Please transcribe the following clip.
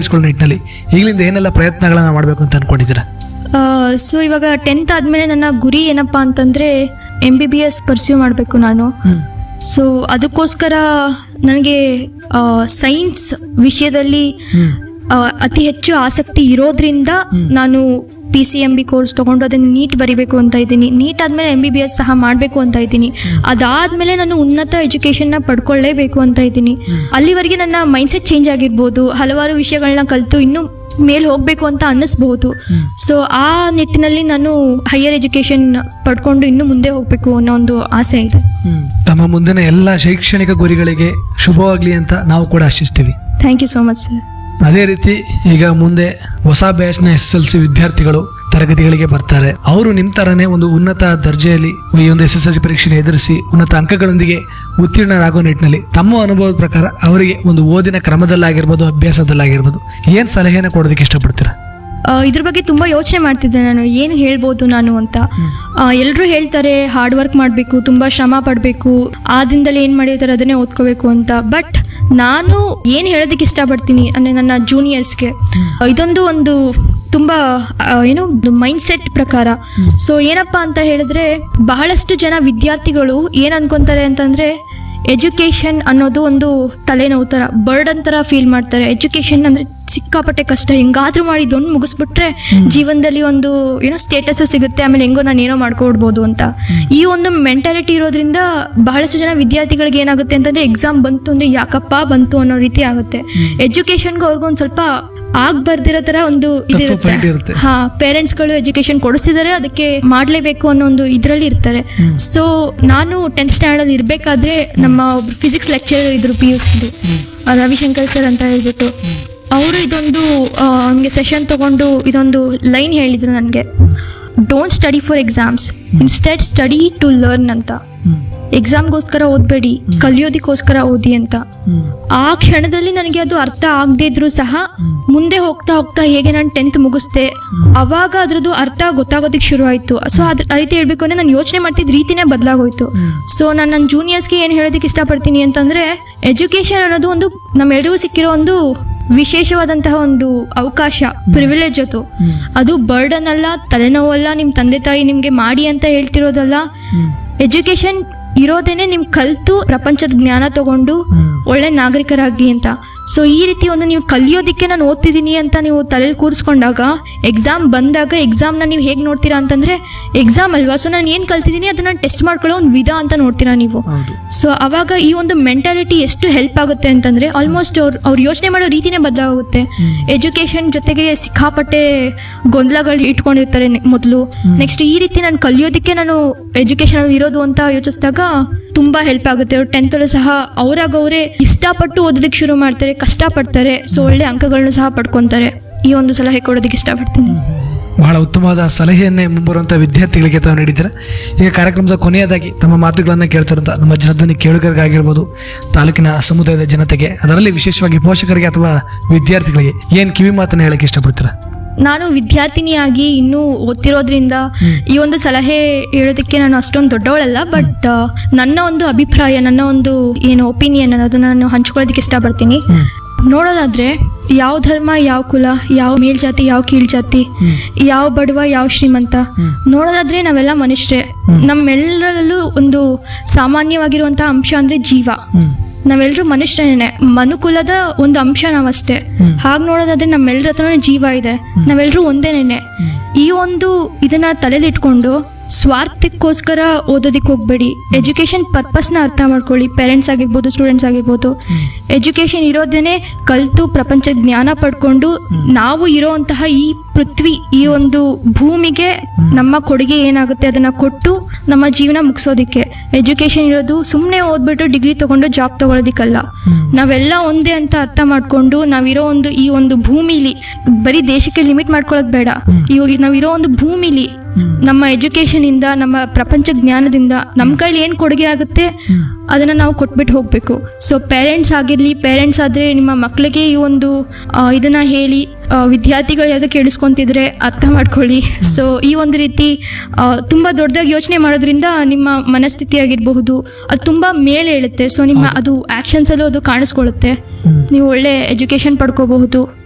ಈಡೇರಿಸಿಕೊಳ್ಳೋ ನಿಟ್ಟಿನಲ್ಲಿ ಈಗಲಿಂದ ಏನೆಲ್ಲ ಪ್ರಯತ್ನಗಳನ್ನು ಮಾಡಬೇಕು ಅಂತ ಅಂದ್ಕೊಂಡಿದ್ದೀರಾ? ಸೊ ಇವಾಗ 10th ಆದಮೇಲೆ ನನ್ನ ಗುರಿ ಏನಪ್ಪ ಅಂತಂದರೆ MBBS ಪರ್ಸ್ಯೂ ಮಾಡಬೇಕು ನಾನು. ಸೊ ಅದಕ್ಕೋಸ್ಕರ ನನಗೆ ಸೈನ್ಸ್ ವಿಷಯದಲ್ಲಿ ಅತಿ ಹೆಚ್ಚು ಆಸಕ್ತಿ ಇರೋದ್ರಿಂದ ನಾನು PCMB ಕೋರ್ಸ್ ತೊಗೊಂಡು ಅದನ್ನು ನೀಟ್ ಬರಿಬೇಕು ಅಂತ ಇದ್ದೀನಿ. ನೀಟ್ ಆದಮೇಲೆ MBBS ಸಹ ಮಾಡಬೇಕು ಅಂತ ಇದ್ದೀನಿ. ಅದಾದಮೇಲೆ ನಾನು ಉನ್ನತ ಎಜುಕೇಷನ್ನ ಪಡ್ಕೊಳ್ಳೇಬೇಕು ಅಂತ ಇದ್ದೀನಿ. ಅಲ್ಲಿವರೆಗೆ ನನ್ನ ಮೈಂಡ್ಸೆಟ್ ಚೇಂಜ್ ಆಗಿರ್ಬೋದು, ಹಲವಾರು ವಿಷಯಗಳನ್ನ ಕಲಿತು ಇನ್ನೂ ಮೇಲೆ ಹೋಗಬೇಕು ಅಂತ ಅನ್ನಿಸ್ಬೋದು. ಸೊ ಆ ನಿಟ್ಟಿನಲ್ಲಿ ನಾನು ಹೈಯರ್ ಎಜುಕೇಷನ್ ಪಡ್ಕೊಂಡು ಇನ್ನೂ ಮುಂದೆ ಹೋಗಬೇಕು ಅನ್ನೋ ಒಂದು ಆಸೆ ಇದೆ. ತಮ್ಮ ಮುಂದಿನ ಎಲ್ಲ ಶೈಕ್ಷಣಿಕ ಗುರಿಗಳಿಗೆ ಶುಭವಾಗಲಿ ಅಂತ ನಾವು ಕೂಡ ಆಶಿಸ್ತೀವಿ. Thank you so much sir. ಅದೇ ರೀತಿ ಈಗ ಮುಂದೆ ಹೊಸ ಬ್ಯಾಚ್ನ SSLC ವಿದ್ಯಾರ್ಥಿಗಳು ತರಗತಿಗಳಿಗೆ ಬರ್ತಾರೆ. ಅವರು ನಿಮ್ಮ ಥರನೇ ಒಂದು ಉನ್ನತ ದರ್ಜೆಯಲ್ಲಿ ಈ ಒಂದು SSLC ಪರೀಕ್ಷೆಯನ್ನು ಎದುರಿಸಿ ಉನ್ನತ ಅಂಕಗಳೊಂದಿಗೆ ಉತ್ತೀರ್ಣರಾಗೋ ನಿಟ್ಟಿನಲ್ಲಿ ತಮ್ಮ ಅನುಭವದ ಪ್ರಕಾರ ಅವರಿಗೆ ಒಂದು ಓದಿನ ಕ್ರಮದಲ್ಲಾಗಿರ್ಬೋದು, ಅಭ್ಯಾಸದಲ್ಲಾಗಿರ್ಬೋದು ಏನು ಸಲಹೆನ ಕೊಡೋದಕ್ಕೆ ಇಷ್ಟಪಡ್ತೀರಾ? ಇದ್ರ ಬಗ್ಗೆ ತುಂಬ ಯೋಚನೆ ಮಾಡ್ತಿದ್ದೆ ನಾನು, ಏನು ಹೇಳ್ಬೋದು ನಾನು ಅಂತ. ಎಲ್ಲರೂ ಹೇಳ್ತಾರೆ ಹಾರ್ಡ್ ವರ್ಕ್ ಮಾಡಬೇಕು, ತುಂಬ ಶ್ರಮ ಪಡಬೇಕು, ಆ ದಿನದಲ್ಲಿ ಏನು ಮಾಡಿರ್ತಾರೆ ಅದನ್ನೇ ಓದ್ಕೋಬೇಕು ಅಂತ. ಬಟ್ ನಾನು ಏನು ಹೇಳೋದಕ್ಕೆ ಇಷ್ಟಪಡ್ತೀನಿ ಅಂದರೆ ನನ್ನ ಜೂನಿಯರ್ಸ್ಗೆ ಇದೊಂದು ಒಂದು ತುಂಬ ಏನು ಮೈಂಡ್ಸೆಟ್ ಪ್ರಕಾರ. ಸೊ ಏನಪ್ಪ ಅಂತ ಹೇಳಿದ್ರೆ ಬಹಳಷ್ಟು ಜನ ವಿದ್ಯಾರ್ಥಿಗಳು ಏನು ಅನ್ಕೊತಾರೆ ಅಂತಂದರೆ ಎಜುಕೇಷನ್ ಅನ್ನೋದು ಒಂದು ತಲೆನೋವು ಥರ, ಬರ್ಡನ್ ಥರ ಫೀಲ್ ಮಾಡ್ತಾರೆ. ಎಜುಕೇಷನ್ ಅಂದರೆ ಸಿಕ್ಕಾಪಟ್ಟೆ ಕಷ್ಟ, ಹೆಂಗಾದ್ರೂ ಮಾಡಿ ಇದೊಂದು ಮುಗಿಸ್ಬಿಟ್ರೆ ಜೀವನದಲ್ಲಿ ಒಂದು ಏನೋ ಸ್ಟೇಟಸ್ಸು ಸಿಗುತ್ತೆ, ಆಮೇಲೆ ಹೆಂಗೋ ನಾನು ಏನೋ ಮಾಡ್ಕೊಡ್ಬೋದು ಅಂತ. ಈ ಒಂದು ಮೆಂಟಾಲಿಟಿ ಇರೋದ್ರಿಂದ ಬಹಳಷ್ಟು ಜನ ವಿದ್ಯಾರ್ಥಿಗಳಿಗೆ ಏನಾಗುತ್ತೆ ಅಂತಂದರೆ ಎಕ್ಸಾಮ್ ಬಂತು ಅಂದರೆ ಯಾಕಪ್ಪ ಬಂತು ಅನ್ನೋ ರೀತಿ ಆಗುತ್ತೆ. ಎಜುಕೇಷನ್ಗೆ ಅವ್ರಿಗೊಂದು ಸ್ವಲ್ಪ ಬರ್ದಿರೋ ತರ ಒಂದು ಇದಿರುತ್ತೆ. ಪೇರೆಂಟ್ಸ್ಗಳು ಎಜುಕೇಶನ್ ಕೊಡಿಸ್ತಿದ್ದಾರೆ, ಅದಕ್ಕೆ ಮಾಡಲೇಬೇಕು ಅನ್ನೋ ಒಂದು ಇದರಲ್ಲಿ ಇರ್ತಾರೆ. ಸೊ ನಾನು 10th ಸ್ಟ್ಯಾಂಡರ್ಡ್ ಇರಬೇಕಾದ್ರೆ ನಮ್ಮ ಫಿಸಿಕ್ಸ್ ಲೆಕ್ಚರರ್ ಇದ್ರು PUC ರವಿಶಂಕರ್ ಸರ್ ಅಂತ ಹೇಳ್ಬಿಟ್ಟು, ಅವರು ಇದೊಂದು ನಮಗೆ ಸೆಷನ್ ತಗೊಂಡು ಇದೊಂದು ಲೈನ್ ಹೇಳಿದ್ರು ನನಗೆ, don't study for exams, instead study to learn ಅಂತ. ಎಕ್ಸಾಮ್ಗೋಸ್ಕರ ಓದಬೇಡಿ, ಕಲಿಯೋದಕ್ಕೋಸ್ಕರ ಓದಿ ಅಂತ. ಆ ಕ್ಷಣದಲ್ಲಿ ನನಗೆ ಅದು ಅರ್ಥ ಆಗದೆ ಇದ್ರು ಸಹ ಮುಂದೆ ಹೋಗ್ತಾ ಹೋಗ್ತಾ ಹೇಗೆ ನಾನು 10th ಮುಗಿಸ್ದೆ ಅವಾಗ ಅದ್ರದ್ದು ಅರ್ಥ ಗೊತ್ತಾಗೋದಕ್ಕೆ ಶುರು ಆಯಿತು. ಸೊ ಆ ರೀತಿ ಹೇಳ್ಬೇಕು ಅಂದರೆ ನಾನು ಯೋಚನೆ ಮಾಡ್ತಿದ್ದ ರೀತಿನೇ ಬದಲಾಗೋಯ್ತು. ಸೊ ನಾನು ನನ್ನ ಜೂನಿಯರ್ಸ್ಗೆ ಏನು ಹೇಳೋದಕ್ಕೆ ಇಷ್ಟಪಡ್ತೀನಿ ಅಂತಂದರೆ, ಎಜುಕೇಷನ್ ಅನ್ನೋದು ಒಂದು ನಮ್ಮೆಲ್ಲರಿಗೂ ಸಿಕ್ಕಿರೋ ಒಂದು ವಿಶೇಷವಾದಂತಹ ಒಂದು ಅವಕಾಶ, ಪ್ರಿವಿಲೇಜ್. ಅದು ಬರ್ಡನ್ ಅಲ್ಲ, ತಲೆನೋವಲ್ಲ, ನಿಮ್ಮ ತಂದೆ ತಾಯಿ ನಿಮಗೆ ಮಾಡಿ ಅಂತ ಹೇಳ್ತಿರೋದಲ್ಲ. ಎಜುಕೇಷನ್ ಇರೋದೇನೆ ನಿಮ್ ಕಲ್ತು ಪ್ರಪಂಚದ ಜ್ಞಾನ ತಗೊಂಡು ಒಳ್ಳೆ ನಾಗರಿಕರಾಗಿ ಅಂತ. ಸೊ ಈ ರೀತಿ ಒಂದು ನೀವು ಕಲಿಯೋದಕ್ಕೆ ನಾನು ಓದ್ತಿದ್ದೀನಿ ಅಂತ ನೀವು ತಲೆಯಲ್ಲಿ ಕೂರಿಸ್ಕೊಂಡಾಗ ಎಕ್ಸಾಮ್ ಬಂದಾಗ ಎಕ್ಸಾಮ್ನ ನೀವು ಹೇಗೆ ನೋಡ್ತೀರಾ ಅಂತಂದರೆ ಎಕ್ಸಾಮ್ ಅಲ್ವಾ, ಸೊ ನಾನು ಏನು ಕಲ್ತಿದ್ದೀನಿ ಅದನ್ನು ಟೆಸ್ಟ್ ಮಾಡ್ಕೊಳ್ಳೋ ಒಂದು ವಿಧ ಅಂತ ನೋಡ್ತೀರಾ ನೀವು. ಸೊ ಅವಾಗ ಈ ಒಂದು ಮೆಂಟಾಲಿಟಿ ಎಷ್ಟು ಹೆಲ್ಪ್ ಆಗುತ್ತೆ ಅಂತಂದರೆ ಆಲ್ಮೋಸ್ಟ್ ಅವ್ರು ಯೋಚನೆ ಮಾಡೋ ರೀತಿನೇ ಬದಲಾಗುತ್ತೆ. ಎಜುಕೇಷನ್ ಜೊತೆಗೆ ಸಿಕ್ಕಾಪಟ್ಟೆ ಗೊಂದಲಗಳು ಇಟ್ಕೊಂಡಿರ್ತಾರೆ ಮೊದಲು. ನೆಕ್ಸ್ಟ್ ಈ ರೀತಿ ನಾನು ಕಲಿಯೋದಕ್ಕೆ ನಾನು ಎಜುಕೇಷನಲ್ಲಿ ಇರೋದು ಅಂತ ಯೋಚಿಸಿದಾಗ ತುಂಬ ಹೆಲ್ಪ್ ಆಗುತ್ತೆ. ಅವ್ರು 10th ಸಹ ಅವರೇ ಇಷ್ಟಪಟ್ಟು ಓದೋದಕ್ಕೆ ಶುರು ಮಾಡ್ತಾರೆ, ಕಷ್ಟಪಡ್ತಾರೆ. ಸೊ ಒಳ್ಳೆ ಅಂಕಗಳನ್ನು ಸಹ ಪಡ್ಕೊತಾರೆ. ಈ ಒಂದು ಸಲಹೆ ಕೊಡೋದಕ್ಕೆ ಇಷ್ಟಪಡ್ತೀನಿ. ಬಹಳ ಉತ್ತಮವಾದ ಸಲಹೆಯನ್ನೇ ಮುಂಬರುವಂಥ ವಿದ್ಯಾರ್ಥಿಗಳಿಗೆ ತಾವು ನೀಡಿದ್ದಾರೆ. ಈಗ ಕಾರ್ಯಕ್ರಮದ ಕೊನೆಯದಾಗಿ ತಮ್ಮ ಮಾತುಗಳನ್ನು ಕೇಳ್ತಿರುವಂಥ ನಮ್ಮ ಜನಧ್ವನಿ ಕೇಳುಗರಿಗಾಗಿರ್ಬೋದು, ತಾಲೂಕಿನ ಸಮುದಾಯದ ಜನತೆಗೆ, ಅದರಲ್ಲಿ ವಿಶೇಷವಾಗಿ ಪೋಷಕರಿಗೆ ಅಥವಾ ವಿದ್ಯಾರ್ಥಿಗಳಿಗೆ ಏನು ಕಿವಿ ಮಾತನ್ನು ಹೇಳಕ್ಕೆ ಇಷ್ಟಪಡ್ತೀರಾ? ನಾನು ವಿದ್ಯಾರ್ಥಿನಿಯಾಗಿ ಇನ್ನೂ ಓದ್ತಿರೋದ್ರಿಂದ ಈ ಒಂದು ಸಲಹೆ ಹೇಳೋದಕ್ಕೆ ನಾನು ಅಷ್ಟೊಂದು ದೊಡ್ಡವಳಲ್ಲ. ಬಟ್ ನನ್ನ ಒಂದು ಅಭಿಪ್ರಾಯ, ನನ್ನ ಒಂದು ಏನು ಒಪಿನಿಯನ್ ಅನ್ನೋದನ್ನ ನಾನು ಹಂಚ್ಕೊಳ್ಳೋದಕ್ಕೆ ಇಷ್ಟಪಡ್ತೀನಿ. ನೋಡೋದಾದ್ರೆ ಯಾವ ಧರ್ಮ, ಯಾವ ಕುಲ, ಯಾವ ಮೇಲ್ಜಾತಿ, ಯಾವ ಕೀಳ್ಜಾತಿ, ಯಾವ ಬಡವ, ಯಾವ ಶ್ರೀಮಂತ, ನೋಡೋದಾದ್ರೆ ನಾವೆಲ್ಲ ಮನುಷ್ಯರೇ. ನಮ್ಮೆಲ್ಲರಲ್ಲೂ ಒಂದು ಸಾಮಾನ್ಯವಾಗಿರುವಂತಹ ಅಂಶ ಅಂದ್ರೆ ಜೀವ. ನಾವೆಲ್ಲರೂ ಮನುಷ್ಯರೇನೆ, ಮನುಕುಲದ ಒಂದು ಅಂಶ ನಾವಷ್ಟೇ. ಹಾಗೆ ನೋಡೋದಾದ್ರೆ ನಮ್ಮೆಲ್ಲರ ಹತ್ರನೇ ಜೀವ ಇದೆ, ನಾವೆಲ್ಲರೂ ಒಂದೇನೇನೆ. ಈ ಒಂದು ಇದನ್ನ ತಲೆಲಿಟ್ಕೊಂಡು ಸ್ವಾರ್ಥಕ್ಕೋಸ್ಕರ ಓದೋದಕ್ಕೆ ಹೋಗ್ಬೇಡಿ. ಎಜುಕೇಷನ್ ಪರ್ಪಸ್ನ ಅರ್ಥ ಮಾಡ್ಕೊಳ್ಳಿ. ಪೇರೆಂಟ್ಸ್ ಆಗಿರ್ಬೋದು, ಸ್ಟೂಡೆಂಟ್ಸ್ ಆಗಿರ್ಬೋದು, ಎಜುಕೇಷನ್ ಇರೋದೇನೆ ಕಲಿತು ಪ್ರಪಂಚ ಜ್ಞಾನ ಪಡ್ಕೊಂಡು ನಾವು ಇರೋಂತಹ ಈ ಪೃಥ್ವಿ, ಈ ಒಂದು ಭೂಮಿಗೆ ನಮ್ಮ ಕೊಡುಗೆ ಏನಾಗುತ್ತೆ ಅದನ್ನ ಕೊಟ್ಟು ನಮ್ಮ ಜೀವನ ಮುಗಿಸೋದಿಕ್ಕೆ. ಎಜುಕೇಷನ್ ಇರೋದು ಸುಮ್ಮನೆ ಓದ್ಬಿಟ್ಟು ಡಿಗ್ರಿ ತಗೊಂಡು ಜಾಬ್ ತಗೊಳ್ಳೋದಿಕ್ಕಲ್ಲ. ನಾವೆಲ್ಲ ಒಂದೇ ಅಂತ ಅರ್ಥ ಮಾಡ್ಕೊಂಡು ನಾವಿರೋ ಒಂದು ಈ ಒಂದು ಭೂಮಿಲಿ ಬರೀ ದೇಶಕ್ಕೆ ಲಿಮಿಟ್ ಮಾಡ್ಕೊಳ್ಳೋದು ಬೇಡ. ನಾವಿರೋ ಒಂದು ಭೂಮಿಲಿ ನಮ್ಮ ಎಜುಕೇಷನ್ ಇಂದ, ನಮ್ಮ ಪ್ರಪಂಚ ಜ್ಞಾನದಿಂದ ನಮ್ಮ ಕೈಲಿ ಏನು ಕೊಡುಗೆ ಆಗುತ್ತೆ ಅದನ್ನ ನಾವು ಕೊಟ್ಬಿಟ್ಟು ಹೋಗ್ಬೇಕು. ಸೊ ಪೇರೆಂಟ್ಸ್ ಆಗಿರ್ಲಿ, ಪೇರೆಂಟ್ಸ್ ಆದ್ರೆ ನಿಮ್ಮ ಮಕ್ಕಳಿಗೆ ಈ ಒಂದು ಇದನ್ನ ಹೇಳಿ, ವಿದ್ಯಾರ್ಥಿಗಳು ಯಾವ್ದು ಕೇಳಿಸ್ಕೊಂತಿದ್ರೆ ಅರ್ಥ ಮಾಡ್ಕೊಳ್ಳಿ. ಸೊ ಈ ಒಂದು ರೀತಿ ತುಂಬಾ ದೊಡ್ಡದಾಗಿ ಯೋಚನೆ ಮಾಡೋದ್ರಿಂದ ನಿಮ್ಮ ಮನಸ್ಥಿತಿ ಆಗಿರಬಹುದು ಅದು ತುಂಬಾ ಮೇಲೆ ಹೇಳುತ್ತೆ. ಸೊ ನಿಮ್ಮ ಅದು ಆಕ್ಷನ್ಸ್ ಅಲ್ಲೂ ಅದು ಕಾಣಿಸ್ಕೊಳ್ಳುತ್ತೆ. ನೀವು ಒಳ್ಳೆ ಎಜುಕೇಶನ್ ಪಡ್ಕೋಬಹುದು.